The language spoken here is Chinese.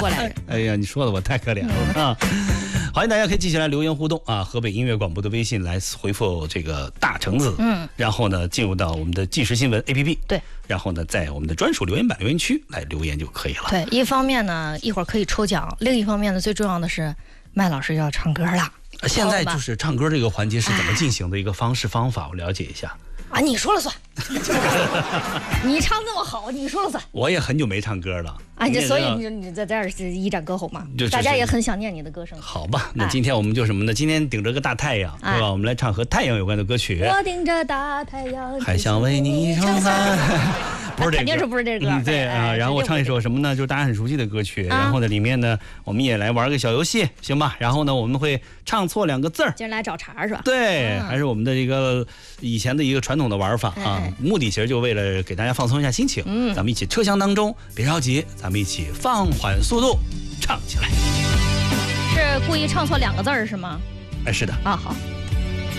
过来人。 哎呀，你说的我太可怜了啊！欢迎大家可以继续来留言互动啊，河北音乐广播的微信来回复这个大橙子，然后呢进入到我们的即时新闻 APP， 对，然后呢在我们的专属留言板留言区来留言就可以了。 对，一方面呢一会儿可以抽奖，另一方面呢最重要的是麦老师要唱歌了。 现在就是唱歌这个环节是怎么进行的一个方式方法，我了解一下。 啊，你说了算，你唱这么好，你说了算。 我也很久没唱歌了啊，所以你在这儿是一展歌喉嘛，大家也很想念你的歌声。 好吧，那今天我们就什么呢？今天顶着个大太阳，对吧？我们来唱和太阳有关的歌曲。 我顶着大太阳， 还想为你撑伞。不是这个， 肯定是不是这个歌。 对啊，然后我唱一首什么呢？就是大家很熟悉的歌曲。然后呢，里面呢，我们也来玩个小游戏，行吧？然后呢，我们会唱错2个字儿。 今儿来找茬是吧？ 对，还是我们的一个以前的一个传统的玩法啊。目的其实就为了给大家放松一下心情。咱们一起车厢当中，别着急，咱们一起放缓速度，唱起来。 是故意唱错2个字是吗？ 哎，是的。 啊，好。